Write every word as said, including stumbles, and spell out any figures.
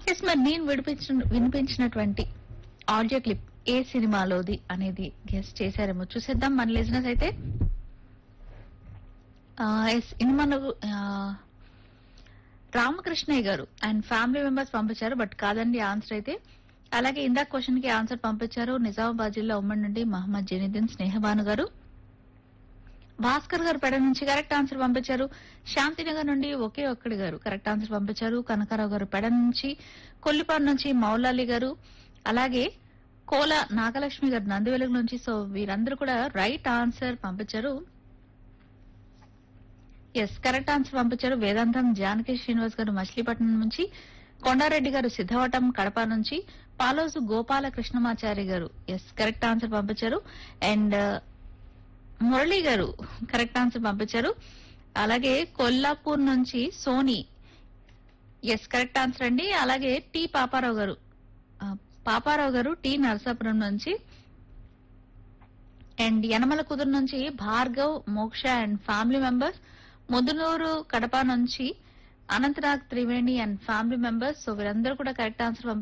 Yes మరి నేను వినిపించిన వినిపించినటువంటి ఆడియో క్లిప్ ఏ సినిమాలోది అనేది గెస్ట్ చేశారేమో చూసేద్దాం మన లిజనర్స్ అయితే. ఎస్ సినిమాలో రామకృష్ణయ్య గారు అండ్ ఫ్యామిలీ మెంబర్స్ పంపించారు, బట్ కాదండి ఆన్సర్ అయితే. అలాగే ఇందాక క్వశ్చన్ కి ఆన్సర్ పంపించారు నిజామాబాద్ జిల్లా ఉమ్మడి నుండి మహమ్మద్ జనీద్దీన్ స్నేహబాను గారు. భాస్కర్ గారు పెడ నుంచి కరెక్ట్ ఆన్సర్ పంపించారు. శాంతినగర్ నుండి ఒకే ఒక్కడి గారు కరెక్ట్ ఆన్సర్ పంపించారు. కనకారావు గారు పెడ నుంచి, కొల్లిపాడు నుంచి మౌలాలి గారు, అలాగే కోల నాగలక్ష్మి గారు నందివెలుగు నుంచి. సో వీరందరూ కూడా రైట్ ఆన్సర్ పంపించారు. ఎస్ కరెక్ట్ ఆన్సర్ పంపించారు. వేదాంతం జానకి శ్రీనివాస్ గారు మచిలీపట్నం నుంచి, కొండారెడ్డి గారు సిద్ధవటం కడప నుంచి, పాలోజు గోపాల కృష్ణమాచారి గారు ఎస్ కరెక్ట్ ఆన్సర్ పంపించారు. అండ్ మురళి గారు కరెక్ట్ ఆన్సర్ పంపించారు. అలాగే కొల్లాపూర్ నుంచి సోని ఎస్ కరెక్ట్ ఆన్సర్ అండి. అలాగే టి పాపారావు గారు ఆ, పాపారావు గారు టి నరసాపురం నుంచి, అండ్ యనమల కుదురు నుంచి భార్గవ్ మోక్ష and family members, Mudunuru Kadapa నుంచి Anantnag Triveni and family members. So వీరందరూ కూడా కరెక్ట్ ఆన్సర్